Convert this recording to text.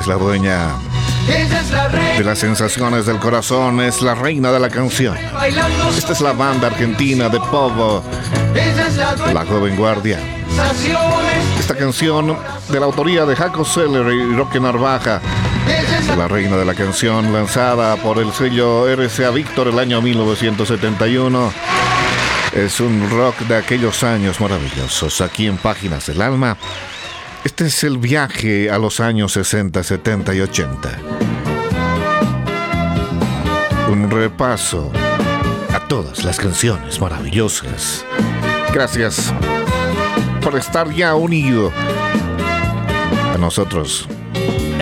es la dueña de las sensaciones del corazón, es la reina de la canción. Esta es la banda argentina de pop, La Joven Guardia. Esta canción de la autoría de Jaco Seller y Roque Narvaja, la reina de la canción, lanzada por el sello RCA Víctor el año 1971. Es un rock de aquellos años maravillosos. Aquí en Páginas del Alma, este es el viaje a los años 60, 70 y 80. Un repaso a todas las canciones maravillosas. Gracias por estar ya unido a nosotros.